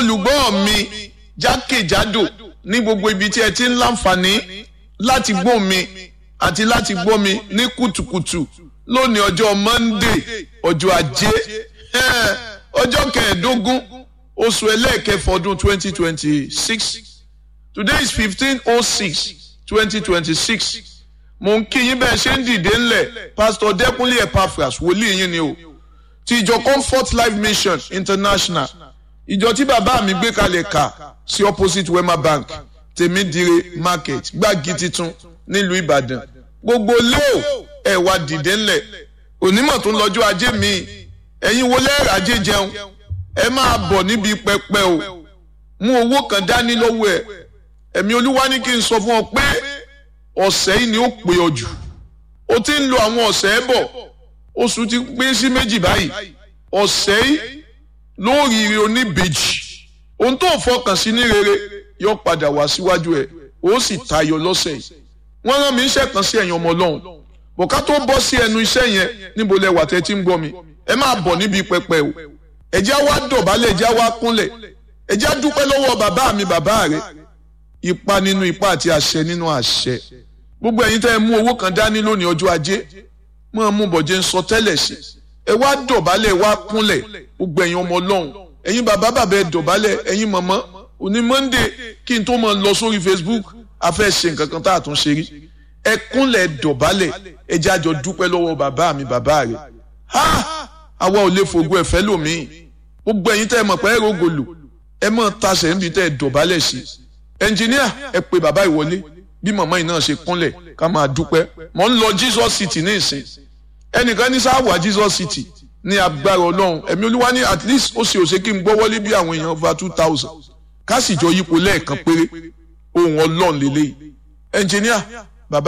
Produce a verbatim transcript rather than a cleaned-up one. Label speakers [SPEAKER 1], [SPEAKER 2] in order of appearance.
[SPEAKER 1] olùgbọ́ mi jákèjádò ní gbogbo ibi tí ẹ ti ń láǹfààní láti gbọ́ mi àti láti gbọ́ mi ní kùtùkùtù lónìí ọjọ́ Monday ọjọ́ ajé ọjọ́ kẹẹ̀ẹ́dógún oṣù ẹlẹ́ẹ̀kẹfà ọdún twenty twenty six today is fifteen oh six twenty twenty six mo ń kí yín bẹ́ẹ̀ ṣe ń dìde ńlẹ̀ Pastor Dẹ́kunlé Epaphras wòlíì yín ni o ti ìjọ Comfort Life Mission International ìjọ tí bàbá mi gbé kalẹ̀ kà sí opposite Wema Bank Tèmídire Market Gbági titun nílùú Ìbàdàn gbogbo léo ẹ wá dìde ńlẹ̀ onímọ̀ tó ń lọ́jọ́ ajé mi ẹ̀yin wo lẹ́ẹ̀rẹ̀ ajé jẹun ẹ máa bọ̀ níbi pẹpẹ o mú owó kan dání lọ́wọ́ ẹ̀ ẹ̀mí Olúwa ní kí n sọ fún ọ pé ọ̀sẹ̀ yìí ni ó pè ọ jù o ti ń lo àwọn ọ̀sẹ̀ ẹ bọ̀ oṣù ti pín sí méjì báyìí ọ̀sẹ̀ yìí lóríire oníbejì ohun tó fọkàn sí ní rere yóò padà wá síwájú ẹ ó sì tayọ lọ́sẹ̀ yìí wọ́n rán mi iṣẹ́ kan sí ẹ̀yin ọmọ Ọlọ́run bọ̀ká tó bọ́ sí ẹnu iṣẹ́ yẹn níbo lẹ wà tẹ́ tí ń gbọ́ mi ẹ máa bọ̀ níbi pẹpẹ o ẹ jẹ́ wá dọ̀bálẹ̀ ẹ jẹ́ wá kúnlẹ̀ ẹ jẹ́ dúpẹ́ lọ́wọ́ bàbá mi bàbá rẹ ipa nínú ipa àti àṣẹ nínú àṣẹ gbogbo ẹ̀yin tẹ́ ẹ mú owó kan dání lónìí ọjọ́ ajé mọ́ mú bọ̀jẹ̀ ń sọ tẹ́lẹ̀ sí ẹ wá dọ̀bálẹ̀ ẹ wá kúnlẹ̀ gbogbo ẹ̀yin ọmọ Ọlọ́run ẹ̀yin bàbá bàbá ẹ dọ̀bálẹ̀ ẹ̀yin mọ̀mọ́ òní Monday kí n tó máa lọ sórí Facebook a fẹ́ ṣe nǹkan kan tá a tún ṣe rí ẹ kúnlẹ̀ dọ̀bálẹ̀ ẹ jẹ́ àjọ dúpẹ́ lọ́wọ́ bàbá mi bàbá rẹ̀ ha àwa ò lè fògo ẹ̀fẹ́ lòmíì gbogbo ẹ̀yin tẹ́ ẹ mọ̀ pé ẹ rògòlò ẹ mọ̀ tasẹ̀ níbi tẹ́ ẹ dọ̀bálẹ̀ sí ẹnjìníà ẹ pe bàbá ìwọlé bí màmá yìí náà ṣe kúnlẹ̀ ká máa dúpẹ́ mò ń lọ Jesus City ní ìsìn ẹnìkan ní sáà wà Jesus City ní agbára Ọlọ́run ẹ̀mí Olúwa ní at least ó ṣe òṣè kí n gbọ́ wọlé bí àwọn èèyàn over two thousand ká sì jọ yípo lẹ́ẹ̀kan péré ohun Ọlọ́run lélẹ́yìí ẹnjìníà